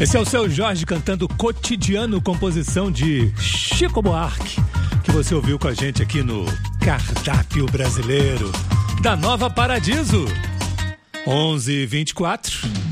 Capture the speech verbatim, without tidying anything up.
Esse é o Seu Jorge cantando Cotidiano, composição de Chico Buarque, que você ouviu com a gente aqui no Cardápio Brasileiro da Nova Paradiso. onze e vinte e quatro.